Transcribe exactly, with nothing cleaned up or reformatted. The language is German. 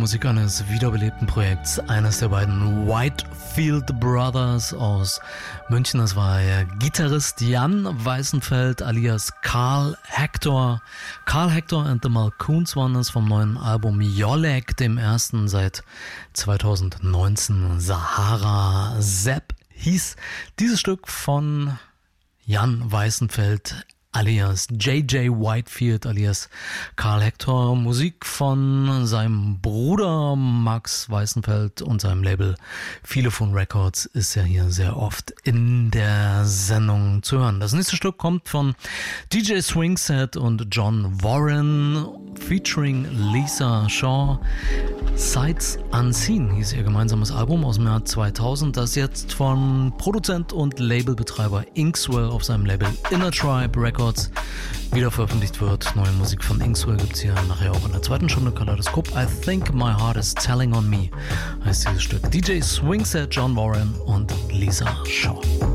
Musik eines wiederbelebten Projekts, eines der beiden Whitefield Brothers aus München. Das war der Gitarrist Jan Weißenfeld alias Carl Hector. Carl Hector and the Malcoons waren es vom neuen Album Jolek, dem ersten seit zweitausendneunzehn. Sahara Sepp hieß dieses Stück von Jan Weißenfeld alias J J Whitefield alias Carl Hector. Musik von seinem Bruder Max Weißenfeld und seinem Label Philophone Records ist ja hier sehr oft in der Sendung zu hören. Das nächste Stück kommt von D J Swingset und John Warren featuring Lisa Shaw. Sights Unseen hieß ihr gemeinsames Album aus dem Jahr zweitausend, das jetzt von Produzent und Labelbetreiber Inkswell auf seinem Label Inner Tribe Records wieder veröffentlicht wird. Neue Musik von Inkswell gibt es hier nachher auch in der zweiten Stunde. Kaleidoskop. I Think My Heart Is Telling On Me heißt dieses Stück. D J Swingset, John Warren und Lisa Shaw.